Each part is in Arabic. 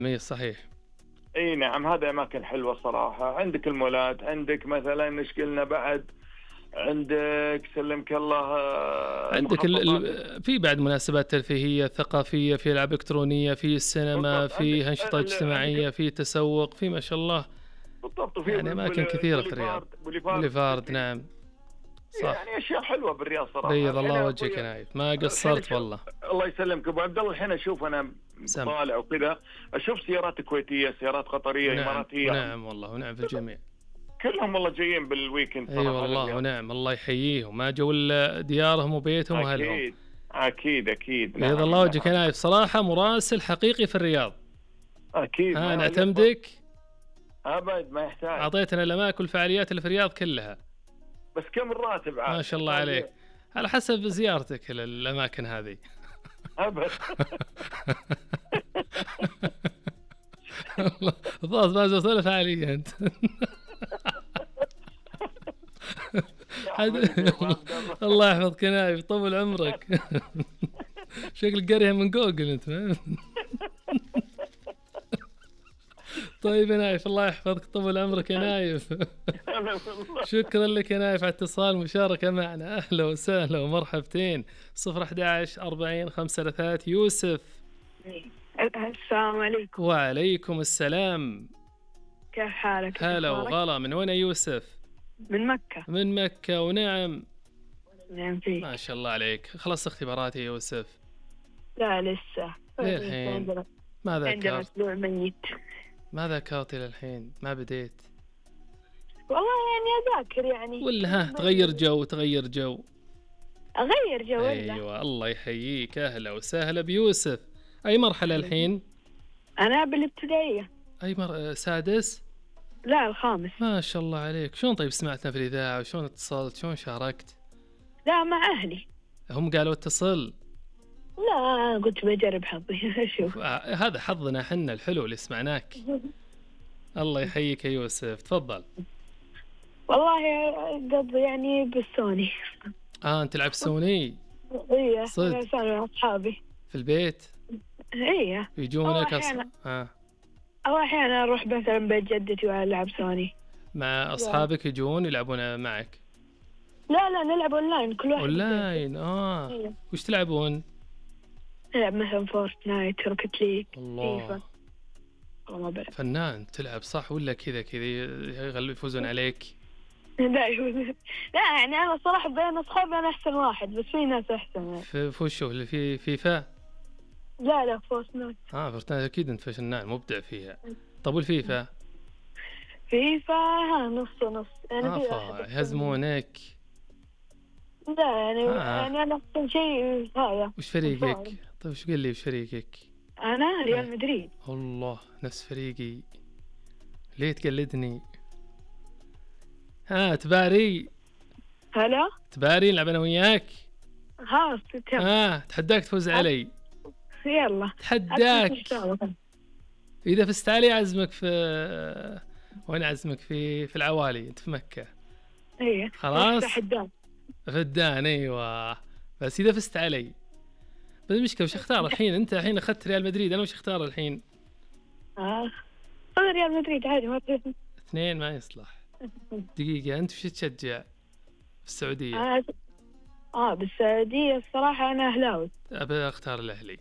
صحيح. اي نعم، هذا اماكن حلوه صراحه. عندك المولات، عندك مثلا ايش قلنا بعد، عندك سلمك الله عندك المخططات. في بعد مناسبات ترفيهية ثقافية، في ألعاب إلكترونية، في السينما، بالضبط، عندك في أنشطة عندك اجتماعية، في تسوق، في ما شاء الله بالضبط. وفي يعني أماكن كثيرة في الرياض. بوليفارد بوليفارد نعم صح. يعني اشياء حلوه بالرياض صراحه. بيض الحين الله يا وجهك يا اخوي، نايف، ما الحين قصرت اشوف، والله. الله يسلمك ابو عبد الله، الحين اشوف انا سم. طالع وكذا، اشوف سيارات كويتيه، سيارات قطريه، ونعم اماراتيه، ونعم والله، ونعم في الجميع. كلهم والله جايين بالويكند اي صراحه والله للرياض. ونعم، الله يحييهم، ما جو إلا ديارهم وبيتهم واهلهم. اكيد اكيد اكيد، بيض نعم الله وجهك يا نعم. نايف، صراحة مراسل حقيقي في الرياض. اكيد ها ما يحفظ. نعتمدك. ابد ما يحتاج. أعطيتنا الأماكن والفعاليات اللي في الرياض كلها. بس كم الراتب ما عاد شاء الله يحتاج؟ عليك، على حسب زيارتك للأماكن هذه. ابد. خلاص ما زلت ولا فعالية أنت. يا حبيبي يا ابو عبد الله. الله يحفظك يا نايف، طول عمرك. شكلك قاريها من جوجل أنت. طيب يا نايف، الله يحفظك، طول عمرك يا نايف. هلا والله. شكرا لك يا نايف على اتصال مشاركة معنا، أهلا وسهلا ومرحبتين. 011 40 5 يوسف. السلام عليكم. وعليكم السلام. كيف حالك؟ هلا أخبارك؟ وغلا، من وين يا يوسف؟ من مكة. من مكة ونعم. نعم فيك. ما شاء الله عليك، خلصت اختبارات يا يوسف؟ لا لسه. للحين ما عندنا ذكرت؟ أسبوع ميت. ما ذكرت للحين؟ ما بديت؟ والله يعني أذاكر يعني. ولا ها تغير جو؟ تغير جو. أغير جو ولا؟ أيوة الله يحييك، أهلا وسهلا بيوسف. أي مرحلة الحين؟ أنا بالابتدائية. أي سادس؟ لا الخامس. ما شاء الله عليك. شلون طيب سمعتنا في الإذاعة، وشلون اتصلت، شلون شاركت؟ لا مع أهلي. هم قالوا اتصل؟ لا قلت بجرب حظي. أشوف. هذا حظنا حنا الحلو اللي سمعناك. الله يحييك يا يوسف، تفضل. والله قبل يعني بالسوني. أنت تلعب سوني؟ إيه صدق؟ أنا سوني مع أصحابي. في البيت؟ إيه. يجونك أو أحيانا أروح مثلا بيت جدتي وألعب سوني. مع أصحابك يجون يلعبون معك؟ لا نلعب أونلاين كل واحد. أونلاين إيه. وش تلعبون؟ نلعب مثلا فورتنايت، روكت ليج، الله فيفا. فنان، تلعب صح ولا كذا يفوزون عليك؟ لا يعني أنا صراحة بين أصحابي أنا أحسن واحد، بس في ناس أحسن يعني. في وشو اللي في فيفا؟ لا فورتنايت. فورتنايت أكيد أنت فنان مبدع فيها. طب والفيفا؟ فيفا نص نص يعني. يهزمونك؟ لا يعني أنا أحسن شيء هذا. وش فريقك؟ طيب وش قل لي وش فريقك؟ أنا ريال مدريد. الله نفس فريقي، ليه تقلدني؟ تباري؟ هلا تباري نلعب أنا وياك؟ تحداك تفوز علي. يلا تحداك. إذا فزت علي أعزمك وين أعزمك؟ في العوالي، أنت في مكة. إيه خلاص. فدان. أيوة، بس إذا فزت علي. بس المشكلة وش اختار الحين؟ أنت الحين أخذت ريال مدريد، أنا وش اختار الحين؟ خذ ريال مدريد عادي، ما تفهم. اثنين ما يصلح. دقيقة، أنت وش تشجع في السعودية؟ بالسعودية الصراحة أنا أهلاوي. أبى أختار الأهلي.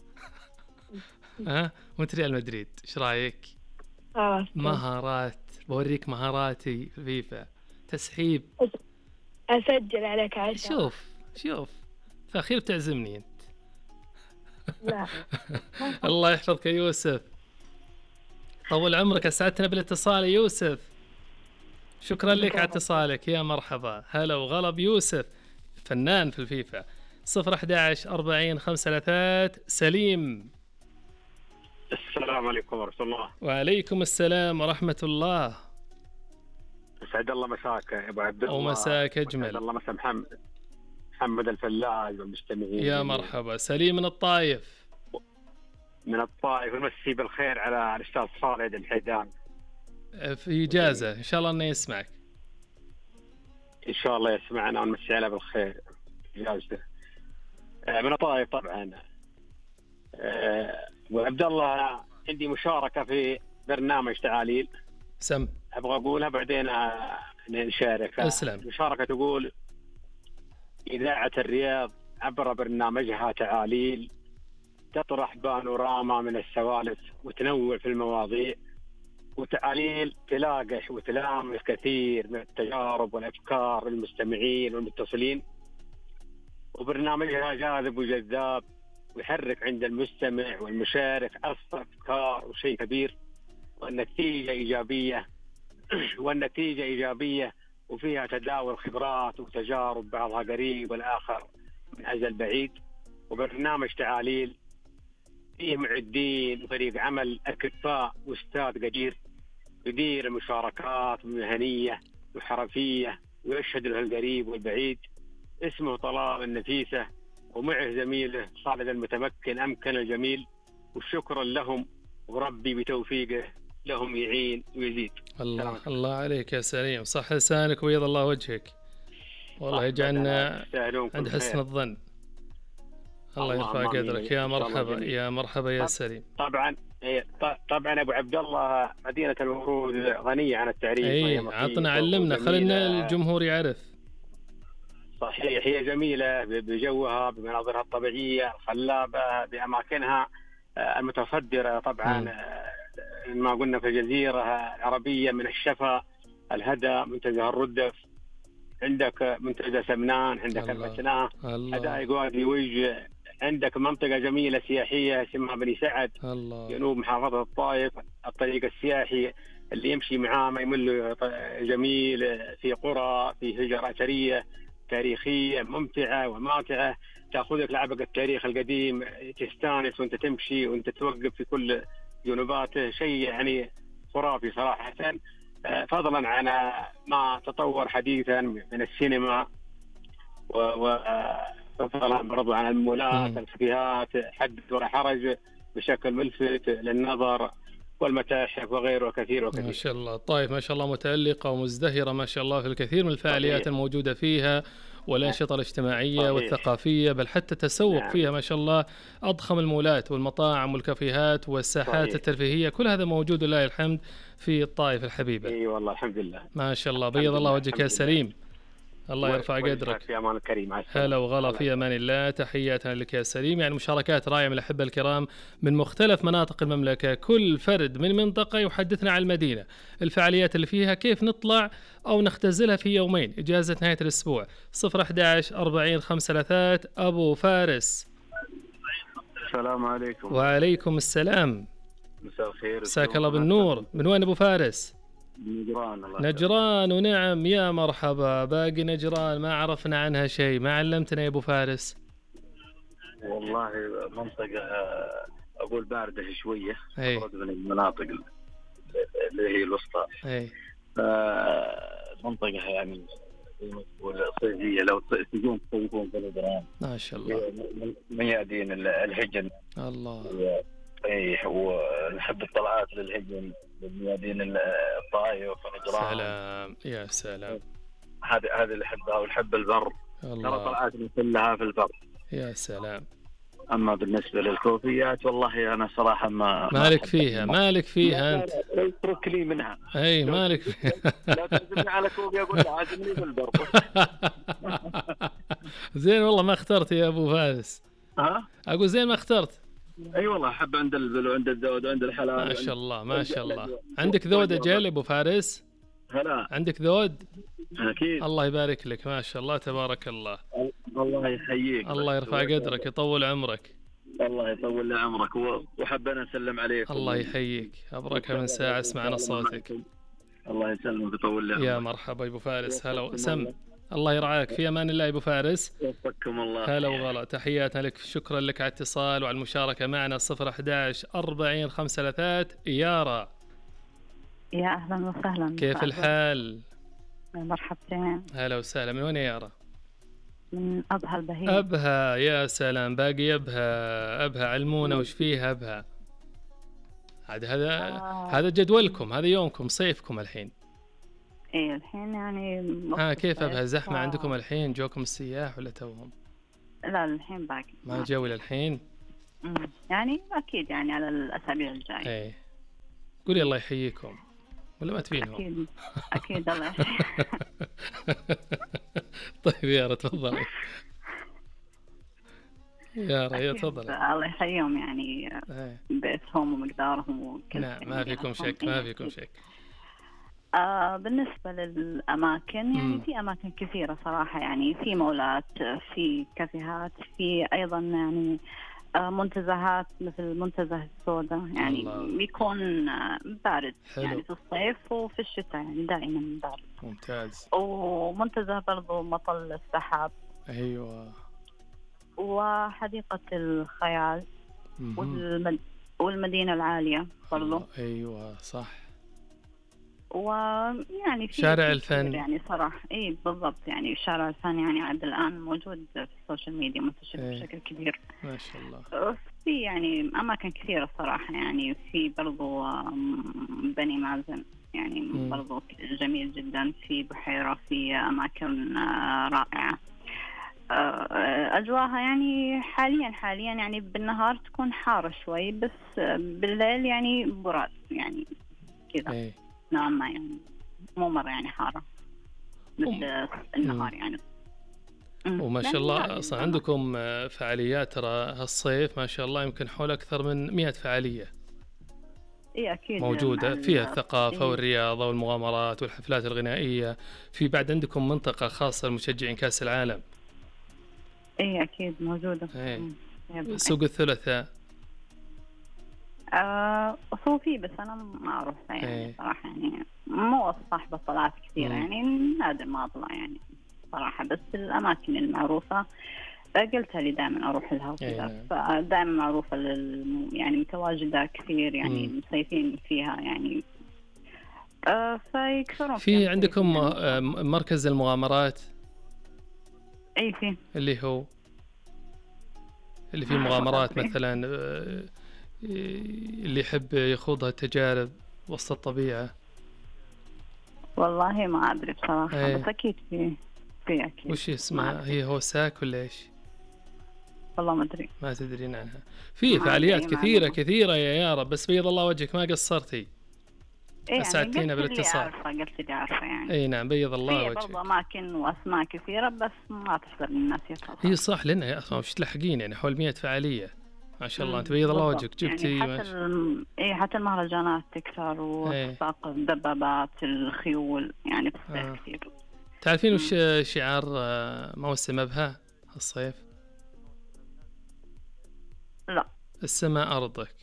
وأنت ريال مدريد، إيش رأيك؟ مهارات، بوريك مهاراتي في فيفا. تسحيب. أسجل عليك عشان. شوف في الأخير بتعزمني أنت. لا. الله يحفظك يا يوسف، طول عمرك، أسعدتنا بالاتصال يا يوسف. شكرا لك على اتصالك، يا مرحبا، هلا وغلا بيوسف، فنان في الفيفا. 011 40 5 سليم. السلام عليكم ورحمة الله. وعليكم السلام ورحمة الله. سعد الله مساك يا أبو عبد الله. ومساك أجمل. سعد الله مسا محمد الفلاج والمستمعين. يا مرحبا. سليم من الطائف. من الطائف، ونمسي بالخير على الأستاذ خالد الحيدان في إجازة، إن شاء الله أنه يسمعك. إن شاء الله يسمعنا ونمسي عليه بالخير إجازته. من الطائف طبعا. أبو عبد الله، عندي مشاركة في برنامج تعاليل سم. أبغى أقولها بعدين نشارك. اسلم. المشاركة تقول: إذاعة الرياض عبر برنامجها تعاليل تطرح بانوراما من السوالف وتنوع في المواضيع، وتعاليل تلاقح وتلامس كثير من التجارب والأفكار للمستمعين والمتصلين، وبرنامجها جاذب وجذاب ويحرك عند المستمع والمشارك أصلا أفكار وشيء كبير، والنتيجة إيجابية وفيها تداول خبرات وتجارب بعضها قريب والآخر من أزل بعيد. وبرنامج تعاليل فيه معدين وفريق عمل أكفاء وأستاذ قدير يدير المشاركات مهنية وحرفية ويشهد له القريب والبعيد. اسمه طلال النفيسة، ومعه زميله خالد المتمكن أمكن الجميل، وشكرا لهم وربي بتوفيقه لهم يعين ويزيد. الله عليك يا سليم، صح لسانك وبيض الله وجهك، والله يجعلنا عند حسن الظن. الله يرفع قدرك. يا مرحبا يا مرحبا يا سليم. طبعا ابو عبد الله مدينه الورود غنيه عن التعريف. عطنا علمنا خلينا الجمهور يعرف. صحيح، هي جميله بجوها بمناظرها الطبيعيه الخلابه باماكنها المتصدره طبعا. ما قلنا في الجزيره العربيه من الشفا الهدى منتزه الردف، عندك منتزه سمنان، عندك المثناه حدائق وادي وج، عندك منطقة جميلة سياحية اسمها بني سعد جنوب محافظة الطائف. الطريق السياحي اللي يمشي معاه ما يمل، جميل في قرى في هجر أثرية تاريخية ممتعة وماتعة، تأخذك لعبق التاريخ القديم، تستانس وانت تمشي وانت توقف في كل جنوباته، شيء يعني خرافي صراحة. فضلا عن ما تطور حديثا من السينما وفضلا برضو عن المولات الكافيهات حدث ولا حرج بشكل ملفت للنظر، والمتاحف وغيره وكثير وكثير. ما شاء الله الطائف ما شاء الله متألقة ومزدهرة ما شاء الله في الكثير من الفعاليات الموجودة فيها والأنشطة الاجتماعية والثقافية، بل حتى تسوق فيها ما شاء الله أضخم المولات والمطاعم والكافيهات والساحات الترفيهية، كل هذا موجود لله الحمد في الطائف الحبيبة. اي والله الحمد لله ما شاء الله. بيض الله وجهك يا سليم، الله يرفع قدرك. في امان الكريم. هلا وغلا، في امان الله. تحياتنا لك يا سليم. يعني مشاركات رائعه من الاحبه الكرام من مختلف مناطق المملكه، كل فرد من منطقه يحدثنا عن المدينه، الفعاليات اللي فيها، كيف نطلع او نختزلها في يومين اجازه نهايه الاسبوع. 011 40 5 ابو فارس. السلام عليكم. وعليكم السلام. مساء الخير. مساك الله بالنور. من وين ابو فارس؟ نجران. الله نجران. ونعم يا مرحبا. باقي نجران ما عرفنا عنها شيء، ما علمتنا يا ابو فارس. والله منطقة اقول باردة شوية، من المناطق اللي هي الوسطى. منطقة يعني صيفية، لو تجون تصيفون في نجران ما شاء الله، ميادين الهجن. الله. ونحب الطلعات للهجن للميادين الطائف ونجران. سلام يا سلام. هذه اللي احبها، ونحب البر. ترى طلعات كلها في البر. يا سلام. اما بالنسبه للكوفيات والله انا صراحه مالك فيها انت. اترك لي منها. اي مالك فيها. لا تعزمني على كوفي، اقول له عازمني بالبر. زين والله ما اخترت يا ابو فارس. اقول زين ما اخترت. اي والله احب عند البل وعند الذود وعند الحلال. ما شاء الله ما شاء الله. عندك ذود اجل ابو فارس؟ هلا عندك ذود؟ اكيد. الله يبارك لك ما شاء الله تبارك الله. الله يحييك. الله يرفع قدرك يطول عمرك. الله يطول لي عمرك، وحبنا نسلم عليك. الله يحييك، ابرك من ساعه سمعنا صوتك. الله يسلمك ويطول لي عمرك. يا مرحبا ابو فارس. هلا وسم. الله يرعاك. في امان الله يا ابو فارس. وفقكم الله. هلا وغلا. تحياتنا لك، شكرا لك على الاتصال وعلى المشاركه معنا. 011 40 5 يارا. يا اهلا وسهلا. كيف الحال؟ مرحبتين. هلا وسهلا. من وين يا يارا؟ من ابها البهية. ابها. يا سلام. باقي ابها علمونا وش فيها ابها. هذا جدولكم، هذا يومكم صيفكم الحين. ايه الحين يعني. كيف ابها زحمه عندكم الحين؟ جوكم السياح ولا توهم؟ لا الحين باقي ما جو الى الحين. يعني أكيد يعني على الأسابيع الجاية. ايه قولي الله يحييكم ولا ما تبينهم؟ أكيد أكيد الله يحييك. طيب يارا تفضلي. يارا تفضلي. الله يحييهم يعني باسمهم ومقدارهم وكل نعم ما فيكم شك ما فيكم شك. بالنسبة للأماكن يعني في أماكن كثيرة صراحة، يعني في مولات، في كافيهات، في أيضا يعني منتزهات مثل منتزه السوداء يعني الله. بيكون بارد حلو. يعني في الصيف وفي الشتاء يعني دائما بارد. ممتاز. ومنتزه برضو مطل السحاب. أيوة. وحديقة الخيال والمدينة العالية برضو. أيوة صح. ويعني في شارع الفن يعني صراحة اي بالضبط، يعني شارع الفن يعني عاد الآن موجود في السوشيال ميديا منتشر بشكل كبير ما شاء الله. في يعني أماكن كثيرة صراحة، يعني في برضو بني مازن يعني برضو جميل جدا، في بحيرة، في أماكن رائعة. أجواها يعني حاليا يعني بالنهار تكون حارة شوي، بس بالليل يعني براد يعني كذا نوعا ما، يعني مو مرة يعني حارة مثل النهار يعني. وما شاء الله أصلا عندكم فعاليات ترى هالصيف ما شاء الله، يمكن حول أكثر من 100 فعالية. إيه أكيد موجودة فيها الثقافة والرياضة والمغامرات والحفلات الغنائية. في بعد عندكم منطقة خاصة لمشجعين كأس العالم. إيه أكيد موجودة. سوق الثلاثاء صوفي، بس أنا ما أروح يعني صراحة، يعني مو صاحبة طلعات كثيرة يعني نادر ما أطلع يعني صراحة، بس الأماكن المعروفة قلتها لي دائما أروح لها وكذا، فدائما معروفة يعني متواجدة كثير يعني مصيفين فيها يعني. فيكثرون في عندكم مركز المغامرات. أي فيه اللي هو اللي فيه مغامرات مثلا اللي يحب يخوض هالتجارب وسط الطبيعة. والله ما أدري بصراحة بس أكيد في أكيد. وش اسمها هي هوساك ولا إيش؟ والله ما أدري. ما تدرين عنها. في فعاليات كثيرة يا يارا، بس بيض الله وجهك ما قصرتي. أسعدتينا بالاتصال. قلت لي عارفة يعني. أي نعم بيض الله وجهك. في برضه أماكن وأسماء كثيرة بس ما تحضر الناس يفهم. هي صح لأنها أصلا مش تلحقين يعني حول 100 فعالية ما شاء الله. أنت بيض الله وجهك جبتي يعني حتى المهرجانات تكثر وساق الدبابات الخيول يعني بتصير كثير. تعرفين وش شعار موسم أبها الصيف؟ لا. السماء أرضك.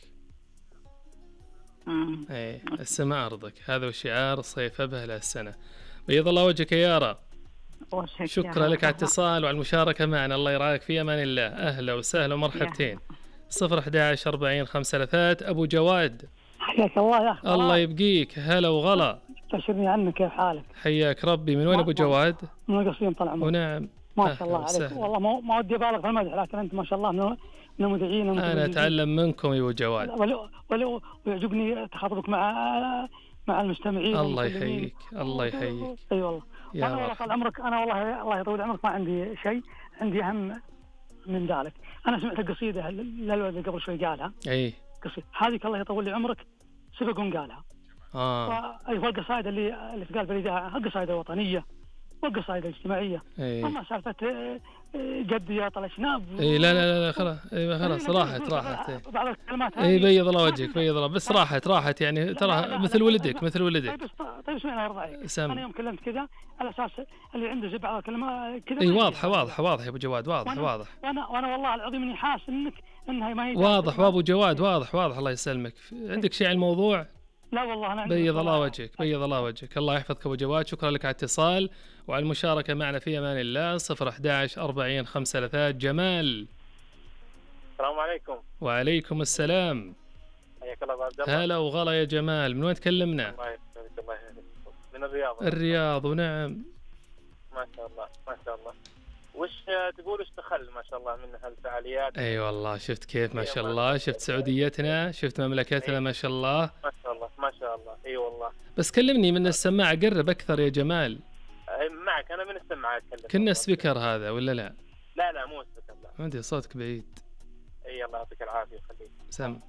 السماء أرضك، هذا هو شعار الصيف أبها لهالسنة. بيض الله وجهك يا يارا. شكرا لك على الاتصال وعلى المشاركة معنا. الله يرعاك في أمان الله. أهلا وسهلا ومرحبتين. 011 40 533. أبو جواد حياك الله يا أخي. الله يبقيك. هلا وغلا. تشرني عنك، كيف حالك؟ حياك ربي. من وين أبو جواد؟ من القصيم طال عمرك. ونعم ما شاء الله عليك. والله ما ودي أبالغ في المدح، لكن أنت ما شاء الله من المذيعين. أنا أتعلم منكم يا أبو جواد. ويعجبني تخاطبك مع المستمعين. الله يحييك. الله يحييك. اي والله. انا والله طال عمرك، انا والله الله يطول عمرك ما عندي شيء، عندي اهم من ذلك. انا سمعت القصيده للولد قبل شوي قالها. اي قصيده هذيك الله يطول لي عمرك سبق قالها. والقصائد اللي تقال بالاذاعه القصائد الوطنيه والقصائد الاجتماعيه. اما سالفه جدي يا طال الشناب. اي لا خلاص. خلاص راحت. بعض الكلمات اي بيض الله وجهك بيض الله، بس راحت يعني ترى مثل ولدك. طيب اسمعني الله يرضى. انا يوم كلمت كذا على اساس اللي عنده بعض الكلمات كذا. اي واضح يا ابو جواد. واضح. وانا والله العظيم اني حاسس انها ما هي واضح. وابو جواد واضح. الله يسلمك. عندك شيء عن الموضوع؟ لا والله أنا بيض الله وجهك. الله يحفظك أبو جواد. شكرا لك على الاتصال وعلى المشاركة معنا في أمان الله. 011 40 533. جمال. السلام عليكم. وعليكم السلام. حياك الله عبد الله. هلا وغلا يا جمال. من وين تكلمنا؟ الله يسلمك. من الرياض. ونعم ما شاء الله. وش تقول وش دخل ما شاء الله من هالفعاليات؟ اي والله شفت كيف ما شاء الله. شفت سعوديتنا، شفت مملكتنا ما شاء الله. ما شاء الله. اي والله. بس كلمني من السماعة، قرب اكثر يا جمال. معك انا من السماعة اتكلم. كنا سبيكر هذا ولا لا؟ لا مو سبيكر. لا عندي صوتك بعيد. اي الله يعطيك العافيه ويخليك. سم.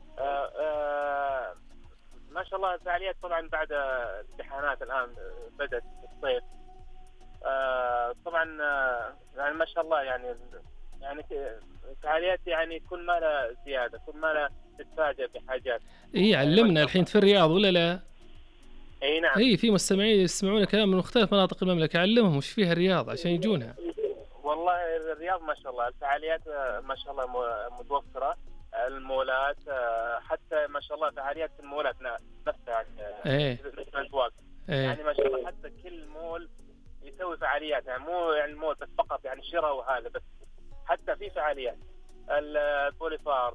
ما شاء الله الفعاليات طبعا بعد الامتحانات الان بدات في الصيف. طبعا يعني ما شاء الله يعني فعاليات يعني كل ما لها زياده، كل ما لها تتفاجئ بحاجات. اي علمنا الحين في الرياض ولا لا؟ اي نعم. اي في مستمعين يسمعون كلام من مختلف مناطق المملكه، علمهم وش فيها الرياض عشان يجونها. والله الرياض ما شاء الله الفعاليات ما شاء الله متوفره، المولات حتى ما شاء الله فعاليات المولات نفسها يعني الاسواق. يعني ما شاء الله حتى كل مول يسوي فعاليات، يعني مو يعني المول بس فقط يعني شراء وهذا بس، حتى في فعاليات البوليفارد،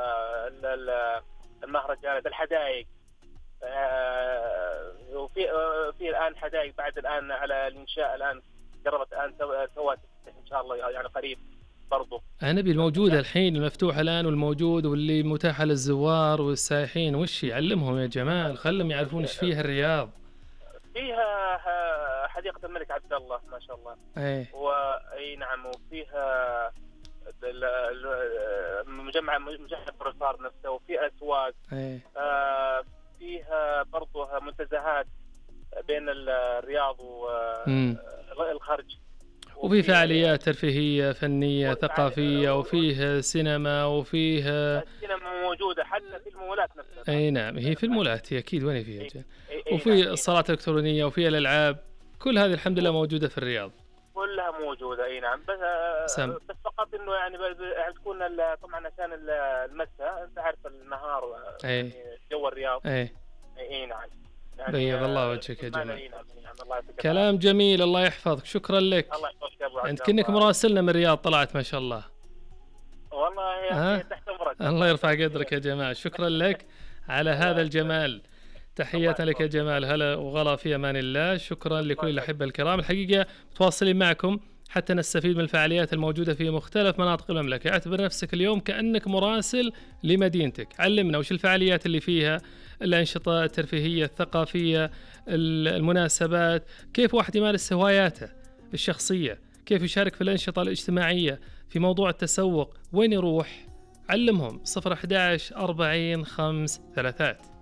المهرجانات، الحدائق، وفي الان حدائق بعد الان على الانشاء، الان قربت الان سوت ان شاء الله يعني قريب برضو. نبي الموجودة الحين المفتوحة الآن والموجود واللي متاحة للزوار والسائحين، وش يعلمهم يا جمال، خلهم يعرفون ايش فيها الرياض. فيها حديقة الملك عبد الله ما شاء الله. اي نعم، وفيها مجمع بروفار نفسه، وفي اسواق. فيها برضو منتزهات بين الرياض والخرج، وفي فعاليات ترفيهية فنية ثقافية، وفيه سينما، وفيه السينما موجودة حتى في المولات نفسها. اي نعم، هي في المولات هي اكيد، وين فيها وفي الصالات الإلكترونية، وفي الألعاب، كل هذه الحمد لله موجودة في الرياض. كلها موجودة اي نعم، بس فقط انه يعني تكون طبعا عشان المساء، انت عارف النهار يعني جو الرياض. اي نعم. يعني بيض الله وجهك يا جمال. كلام جميل، الله يحفظك، شكرا لك. الله يحفظك يا ابو عبد. انت كأنك مراسلنا من الرياض طلعت ما شاء الله. والله يا تحت امرك. الله يرفع قدرك يا جمال، شكرا لك على هذا الجمال. تحية لك يا جمال، هلا وغلا، في امان الله. شكرا لكل الاحبه الكرام، الحقيقه متواصلين معكم حتى نستفيد من الفعاليات الموجودة في مختلف مناطق المملكة. اعتبر نفسك اليوم كأنك مراسل لمدينتك، علمنا وش الفعاليات اللي فيها، الأنشطة الترفيهية الثقافية، المناسبات، كيف واحد يمارس هواياته الشخصية، كيف يشارك في الأنشطة الاجتماعية، في موضوع التسوق، وين يروح، علمهم. 011 40 5 3.